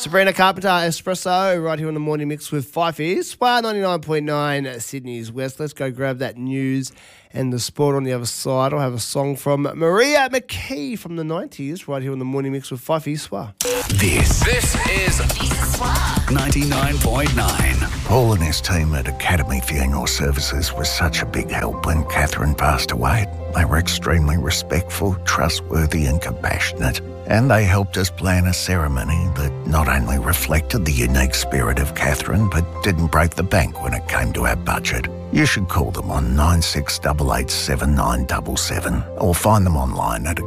Sabrina Carpenter, Espresso, right here on the Morning Mix with Fifey. Spar 99.9 Sydney's West. Let's go grab that news and the sport on the other side. I'll have a song from Maria McKee from the 90s, right here on the Morning Mix with Fifey. Swar. This is 99.9. Paul and his team at Academy Funeral Services was such a big help when Catherine passed away. They were extremely respectful, trustworthy and compassionate. And they helped us plan a ceremony that not only reflected the unique spirit of Catherine, but didn't break the bank when it came to our budget. You should call them on 96887977 or find them online at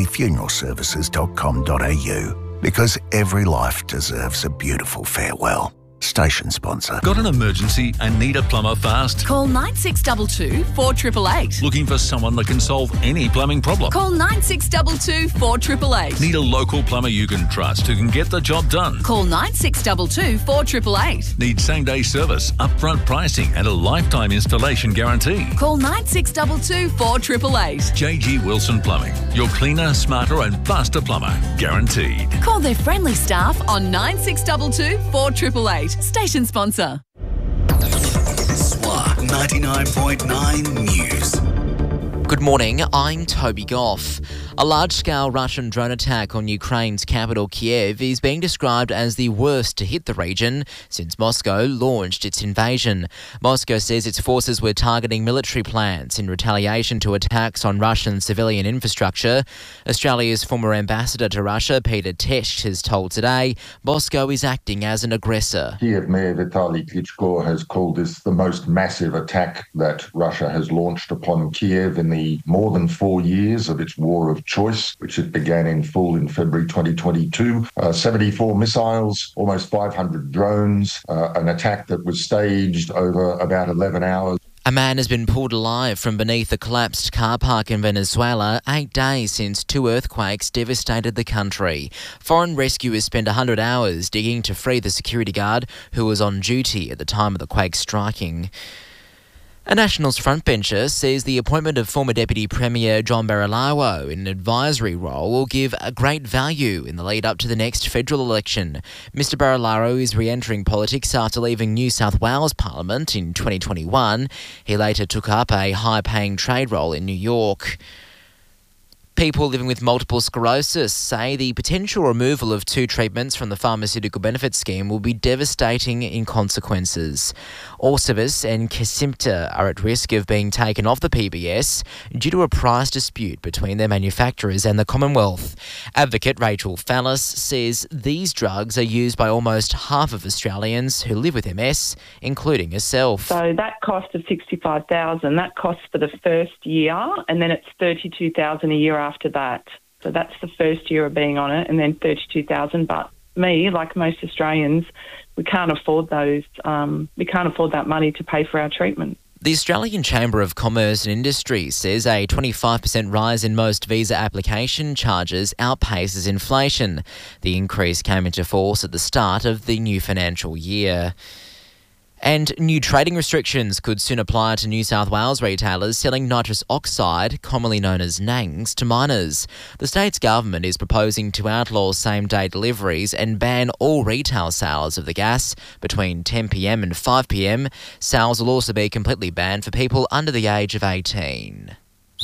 academyfuneralservices.com.au, because every life deserves a beautiful farewell. Station sponsor. Got an emergency and need a plumber fast? Call 9622 4888. Looking for someone that can solve any plumbing problem? Call 9622 4888. Need a local plumber you can trust who can get the job done? Call 9622 4888. Need same-day service, upfront pricing and a lifetime installation guarantee? Call 9622 4888. JG Wilson Plumbing. Your cleaner, smarter and faster plumber. Guaranteed. Call their friendly staff on 9622 4888. Station sponsor. SWR 99.9 News. Good morning, I'm Toby Goff. A large-scale Russian drone attack on Ukraine's capital Kiev is being described as the worst to hit the region since Moscow launched its invasion. Moscow says its forces were targeting military plants in retaliation to attacks on Russian civilian infrastructure. Australia's former ambassador to Russia, Peter Tesch, has told Today Moscow is acting as an aggressor. Kiev Mayor Vitaly Klitschko has called this the most massive attack that Russia has launched upon Kiev in the more than 4 years of its war of choice, which it began in full in February 2022. 74 missiles, almost 500 drones, an attack that was staged over about 11 hours. A man has been pulled alive from beneath a collapsed car park in Venezuela 8 days since 2 earthquakes devastated the country. Foreign rescuers spent 100 hours digging to free the security guard who was on duty at the time of the quake striking. A Nationals frontbencher says the appointment of former Deputy Premier John Barilaro in an advisory role will give a great value in the lead up to the next federal election. Mr Barilaro is re-entering politics after leaving New South Wales Parliament in 2021. He later took up a high-paying trade role in New York. People living with multiple sclerosis say the potential removal of 2 treatments from the pharmaceutical benefit scheme will be devastating in consequences. Orcevis and Kesimpta are at risk of being taken off the PBS due to a price dispute between their manufacturers and the Commonwealth. Advocate Rachel Fallis says these drugs are used by almost half of Australians who live with MS, including herself. So that cost of $65,000, that costs for the first year, and then it's $32,000 a year after that. So that's the first year of being on it, and then $32,000. But me, like most Australians, we can't afford those. We can't afford that money to pay for our treatment. The Australian Chamber of Commerce and Industry says a 25% rise in most visa application charges outpaces inflation. The increase came into force at the start of the new financial year. And new trading restrictions could soon apply to New South Wales retailers selling nitrous oxide, commonly known as NANGs, to minors. The state's government is proposing to outlaw same-day deliveries and ban all retail sales of the gas between 10pm and 5pm. Sales will also be completely banned for people under the age of 18.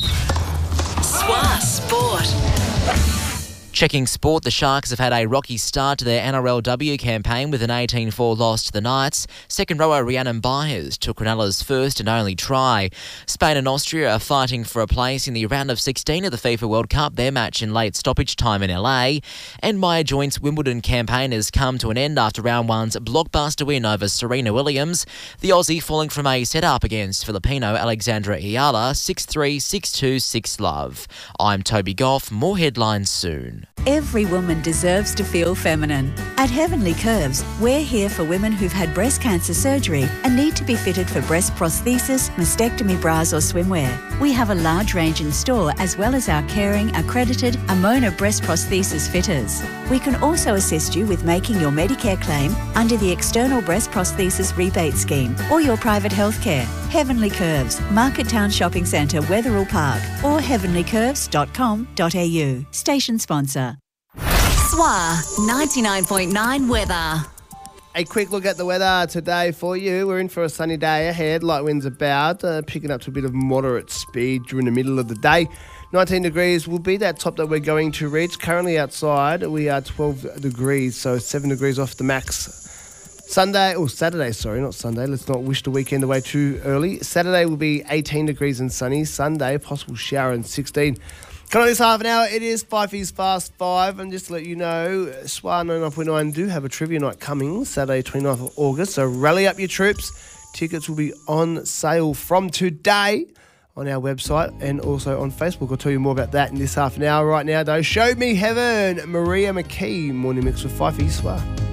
SWR Sport. Checking sport, the Sharks have had a rocky start to their NRLW campaign with an 18-4 loss to the Knights. Second rower Rhiannon Byers took Cronulla's first and only try. Spain and Austria are fighting for a place in the round of 16 of the FIFA World Cup, their match in late stoppage time in LA. And Maya Joint's Wimbledon campaign has come to an end after round one's blockbuster win over Serena Williams. The Aussie falling from a set-up against Filipino Alexandra Ayala, 6-3, 6-2, 6-love. I'm Toby Goff. More headlines soon. Every woman deserves to feel feminine. At Heavenly Curves, we're here for women who've had breast cancer surgery and need to be fitted for breast prosthesis, mastectomy bras or swimwear. We have a large range in store as well as our caring, accredited Amona breast prosthesis fitters. We can also assist you with making your Medicare claim under the External Breast Prosthesis Rebate Scheme or your private healthcare. Heavenly Curves, Market Town Shopping Centre, Wetherill Park or heavenlycurves.com.au. Station sponsor. SWA 99.9 weather. A quick look at the weather today for you. We're in for a sunny day ahead. Light winds about, picking up to a bit of moderate speed during the middle of the day. 19 degrees will be that top that we're going to reach. Currently outside, we are 12 degrees, so 7 degrees off the max. Saturday, sorry, not Sunday. Let's not wish the weekend away too early. Saturday will be 18 degrees and sunny. Sunday, possible shower and 16. Coming on this half an hour, it is 5 E's Fast 5. And just to let you know, SWA 99.9 do have a trivia night coming Saturday, 29th of August. So rally up your troops. Tickets will be on sale from today on our website and also on Facebook. I'll tell you more about that in this half an hour. Right now, though, Show Me Heaven, Maria McKee, Morning Mix with 5 E's SWA.